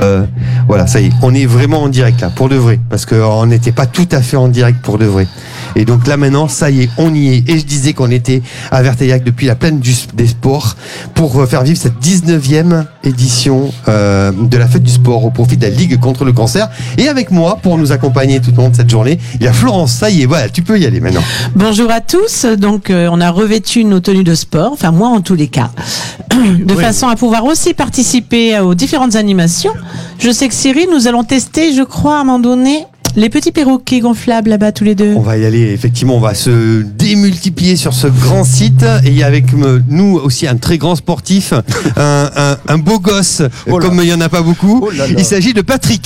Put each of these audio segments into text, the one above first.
Voilà, ça y est, on est vraiment en direct là, pour de vrai, parce qu'on n'était pas tout à fait en direct pour de vrai. Et donc là maintenant, ça y est, on y est. Et je disais qu'on était à Verteillac depuis la plaine des sports pour faire vivre cette 19e édition de la fête du sport au profit de la Ligue contre le cancer. Et avec moi, pour nous accompagner tout au long de cette journée, il y a Florence. Ça y est, voilà, tu peux y aller maintenant. Bonjour à tous. Donc on a revêtu nos tenues de sport, enfin moi en tous les cas, de façon à pouvoir aussi participer aux différentes animations. Je sais que Cyril, nous allons tester, je crois, à un moment donné, les petits perroquets gonflables là-bas tous les deux. On va y aller, effectivement, on va se démultiplier sur ce grand site. Et il y a avec nous aussi un très grand sportif, un beau gosse, comme il n'y en a pas beaucoup. Il s'agit de Patrick.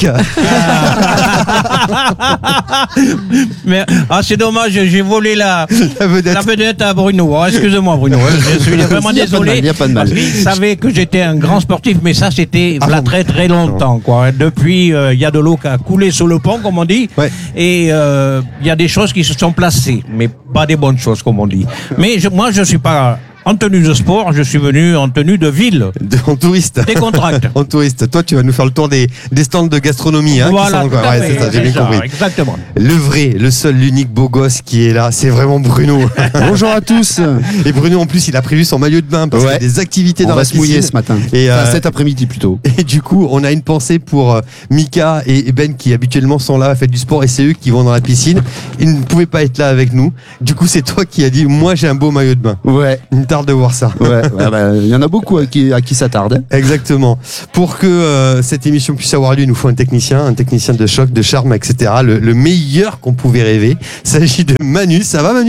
Mais c'est dommage, j'ai volé la vedette à Bruno. Excusez-moi Bruno, je suis vraiment désolé. Il n'y a pas de mal. Parce qu'il savait que j'étais un grand sportif, mais ça c'était très très longtemps, quoi. Depuis, il y a de l'eau qui a coulé sous le pont, comme on dit. Ouais. Et il y a des choses qui se sont placées, mais pas des bonnes choses, comme on dit. Mais moi, je suis pas en tenue de sport, je suis venu en tenue de ville. En touriste. Des contracts. En touriste. Toi, tu vas nous faire le tour des stands de gastronomie. Hein, Voilà, qui sont, tout à fait, c'est ça, j'ai bien compris. Exactement. Le vrai, le seul, l'unique beau gosse qui est là, c'est vraiment Bruno. Bonjour à tous. Et Bruno, en plus, il a prévu son maillot de bain parce qu'il y a des activités dans la piscine. On va se mouiller ce matin. Et cet après-midi plutôt. Et du coup, on a une pensée pour Mika et Ben qui habituellement sont là à faire du sport et c'est eux qui vont dans la piscine. Ils ne pouvaient pas être là avec nous. Du coup, c'est toi qui as dit, moi j'ai un beau maillot de bain. Ouais. Il me tarde de voir ça. Ouais. Il y en a beaucoup à qui ça tarde. Exactement. Pour que cette émission puisse avoir lieu, il nous faut un technicien de choc, de charme, etc. Le meilleur qu'on pouvait rêver. Il s'agit de Manu. Ça va, Manu ?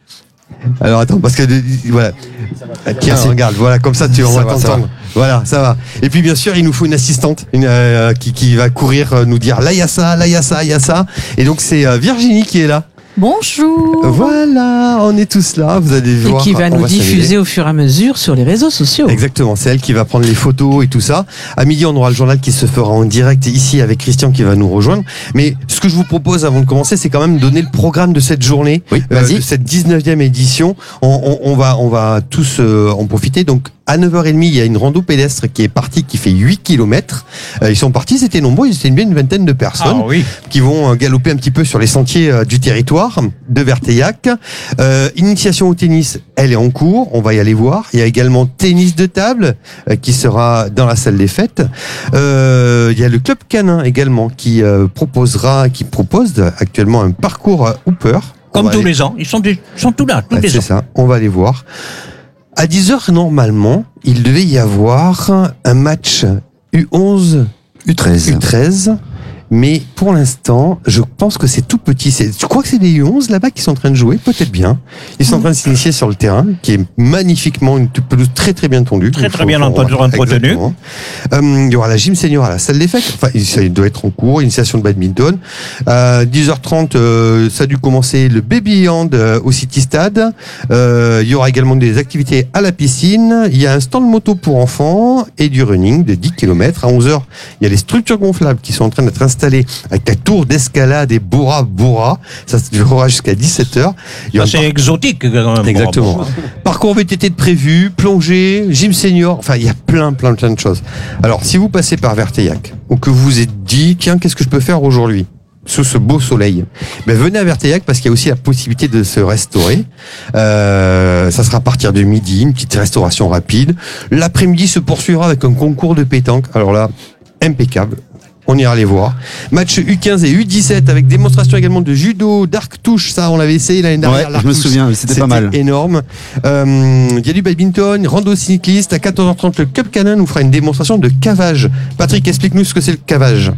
Alors attends, parce que voilà. Tiens, regarde, voilà, comme ça on va t'entendre. Voilà, ça va. Et puis bien sûr, il nous faut une assistante qui va courir nous dire là il y a ça, là il y a ça, il y a ça. Et donc c'est Virginie qui est là. Bonjour. Voilà, on est tous là, vous allez voir. Et qui va nous diffuser au fur et à mesure sur les réseaux sociaux. Exactement, c'est elle qui va prendre les photos et tout ça. À midi, on aura le journal qui se fera en direct ici avec Christian qui va nous rejoindre. Mais ce que je vous propose avant de commencer, c'est quand même donner le programme de cette journée, de cette 19e édition. On va tous en profiter. Donc, à 9h30, il y a une rando pédestre qui est partie, qui fait 8 km. Ils sont partis, c'était nombreux, c'était une vingtaine de personnes qui vont galoper un petit peu sur les sentiers du territoire de Verteillac. Initiation au tennis, elle est en cours, on va y aller voir. Il y a également tennis de table qui sera dans la salle des fêtes. Il y a le club canin également qui propose actuellement un parcours Hooper. Comme tous les ans, ils sont tous là, tous les ans. C'est ça, on va aller voir. À 10h, normalement, il devait y avoir un match U11, U13. Mais pour l'instant, je pense que c'est tout petit. Tu crois que c'est des U11 là-bas qui sont en train de jouer ? Peut-être bien. Ils sont en train de s'initier sur le terrain, qui est magnifiquement une pelouse très très bien tondue. Très bien entretenue. Il y aura la gym senior à la salle des fêtes. Enfin, ça doit être en cours. Initiation de badminton. 10h30, ça a dû commencer le baby hand au City Stade. Il y aura également des activités à la piscine. Il y a un stand moto pour enfants et du running de 10 km. À 11h, il y a les structures gonflables qui sont en train d'être installées avec la tour d'escalade et Bora Bora. Ça se durera jusqu'à 17h. C'est exotique, quand même. Exactement. Parcours VTT de prévu, plongée, gym senior. Enfin, il y a plein de choses. Alors, si vous passez par Verteillac, ou que vous vous êtes dit, tiens, qu'est-ce que je peux faire aujourd'hui sous ce beau soleil, venez à Verteillac parce qu'il y a aussi la possibilité de se restaurer. Ça sera à partir de midi, une petite restauration rapide. L'après-midi se poursuivra avec un concours de pétanque. Alors là, impeccable. On ira les voir. Match U15 et U17 avec démonstration également de judo, d'arc touche. Ça, on l'avait essayé l'année dernière. Ouais, je me souviens, c'était pas mal. Énorme. Il y a du badminton, rando cycliste. À 14h30, le Club Canin nous fera une démonstration de cavage. Patrick, explique-nous ce que c'est le cavage.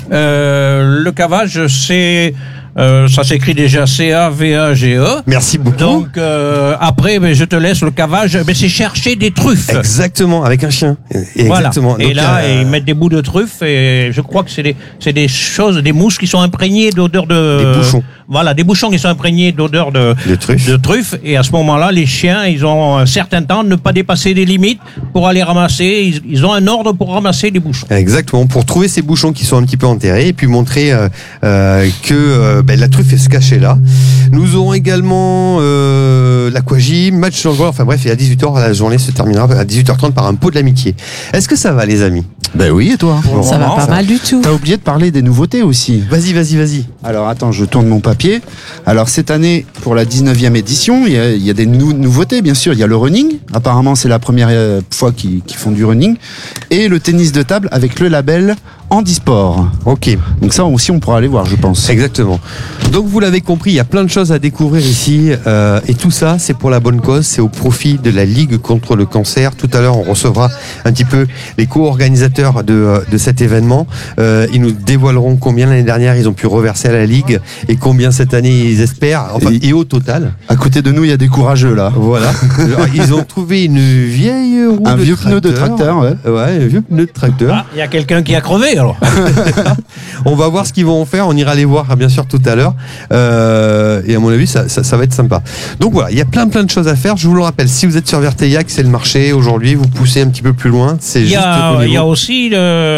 Le cavage, c'est... ça s'écrit déjà C-A-V-A-G-E. Merci beaucoup. Donc après, je te laisse le cavage. Mais c'est chercher des truffes. Exactement, avec un chien. Exactement. Voilà. Et donc, là, ils mettent des bouts de truffes et je crois que c'est des choses, des mouches qui sont imprégnées d'odeur de. Des bouchons. Voilà, des bouchons qui sont imprégnés d'odeur de truffes. Et à ce moment-là, les chiens, ils ont un certain temps de ne pas dépasser des limites pour aller ramasser. Ils ont un ordre pour ramasser les bouchons. Exactement, pour trouver ces bouchons qui sont un petit peu enterrés et puis montrer que la truffe est se cacher là. Nous aurons également l'aquagym, match sur le joueur. Enfin bref, et à 18h, la journée se terminera à 18h30 par un pot de l'amitié. Est-ce que ça va, les amis? Ben oui, et toi? Ça va pas mal du tout. T'as oublié de parler des nouveautés aussi. Vas-y. Alors attends, je tourne mon papier. Alors cette année, pour la 19e édition, il y a des nouveautés, bien sûr. Il y a le running. Apparemment, c'est la première fois qu'ils font du running. Et le tennis de table avec le label Handisport. Ok. Donc ça aussi, on pourra aller voir, je pense. Exactement. Donc vous l'avez compris, il y a plein de choses à découvrir ici. Et tout ça, c'est pour la bonne cause. C'est au profit de la Ligue contre le cancer. Tout à l'heure, on recevra un petit peu les co-organisateurs de cet événement. Ils nous dévoileront combien l'année dernière ils ont pu reverser à la Ligue et combien cette année ils espèrent. Enfin, et au total. À côté de nous, il y a des courageux là. Voilà. Alors, ils ont trouvé une vieille roue un vieux pneu de tracteur, ouais. Ouais, un vieux pneu de tracteur. Il y a quelqu'un qui a crevé alors. On va voir ce qu'ils vont en faire. On ira les voir bien sûr tout à l'heure. Et à mon avis, ça va être sympa. Donc voilà, il y a plein de choses à faire. Je vous le rappelle, si vous êtes sur Verteillac, c'est le marché aujourd'hui. Vous poussez un petit peu plus loin. Il y a aussi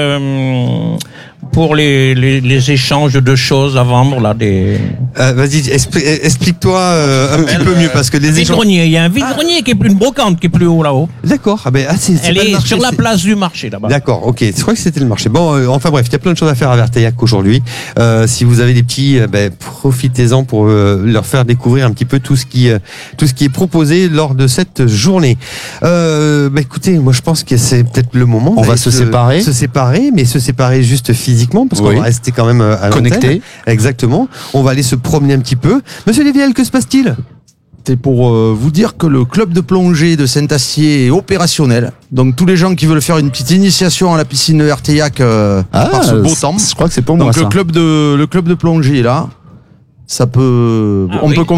pour les échanges de choses à vendre là vas-y, explique-toi un petit peu mieux parce que les échanges. Il y a un vide-grenier qui est une brocante qui est plus haut là-haut. D'accord. Elle est sur la place du marché là-bas. D'accord. Ok. Je crois que c'était le marché. Bon, enfin bref, il y a plein de choses à faire à Verteillac aujourd'hui. Si vous avez des petits, profitez-en pour leur faire découvrir un petit peu tout ce qui est proposé lors de cette journée. Écoutez, moi je pense que c'est peut-être le moment. On va se séparer, mais se séparer juste physiquement parce qu'on va rester quand même à connecté. Exactement. On va aller se promener un petit peu. Monsieur Léviel, que se passe-t-il? C'est pour vous dire que le club de plongée de Saint-Astier est opérationnel. Donc tous les gens qui veulent faire une petite initiation à la piscine de Verteillac par ce beau temps. Je crois que c'est pour moi. Donc le club de plongée est là. Ça peut, on peut commencer.